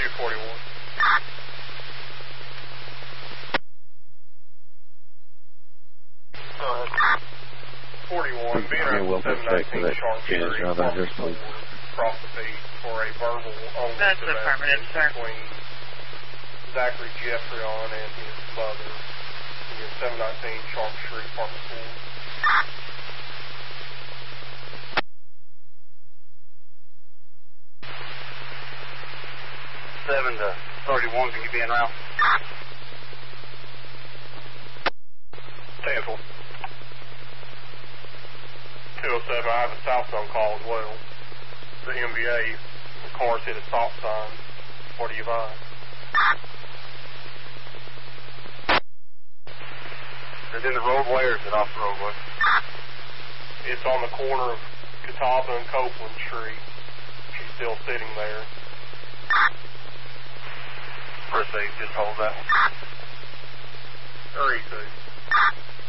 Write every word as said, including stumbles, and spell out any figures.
forty-one. forty-one, being Yeah, well, seven nineteen Sharp Street, across the feed for a verbal only That's affirmative, sir. between Zachary Jeffreyon and his mother. Again, seven nineteen Sharp Street, apartment four. seven to thirty-one, can you be en route? ten four. two oh seven, I have a south zone call as well. The M V A, the car's hit a stop sign. What do you advise? Is it in the roadway or is it off the roadway? It's on the corner of Catawba and Copeland Street. She's still sitting there. Proceed, just hold that. Hurry, two.